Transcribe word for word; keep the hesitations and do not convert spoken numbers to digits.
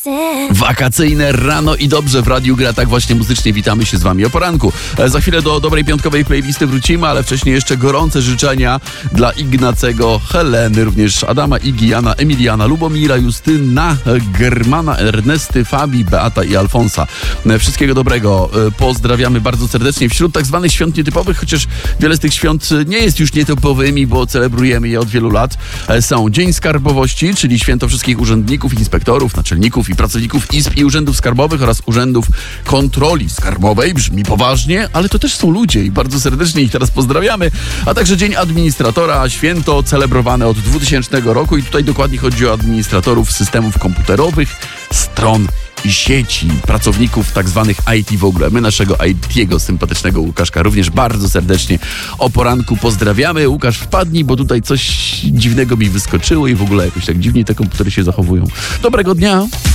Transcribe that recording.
Wakacyjne rano i dobrze w Radiu Gra. Tak właśnie muzycznie witamy się z wami o poranku. E, za chwilę do dobrej piątkowej playlisty wrócimy, ale wcześniej jeszcze gorące życzenia dla Ignacego, Heleny, również Adama, Igi, Jana, Emiliana, Lubomira, Justyna, Germana, Ernesty, Fabi, Beata i Alfonsa. E, wszystkiego dobrego. E, pozdrawiamy bardzo serdecznie. Wśród tak zwanych świąt nietypowych, chociaż wiele z tych świąt nie jest już nietypowymi, bo celebrujemy je od wielu lat, e, są Dzień Skarbowości, czyli święto wszystkich urzędników, inspektorów, naczelników i pracowników izb i urzędów skarbowych oraz urzędów kontroli skarbowej. Brzmi poważnie, ale to też są ludzie i bardzo serdecznie ich teraz pozdrawiamy. A także Dzień Administratora, święto celebrowane od dwutysięcznego roku i tutaj dokładnie chodzi o administratorów systemów komputerowych, stron i sieci, pracowników tak zwanych I T w ogóle. My naszego I T'ego sympatycznego Łukaszka również bardzo serdecznie o poranku pozdrawiamy. Łukasz, wpadnij, bo tutaj coś dziwnego mi wyskoczyło i w ogóle jakoś tak dziwnie te komputery się zachowują. Dobrego dnia!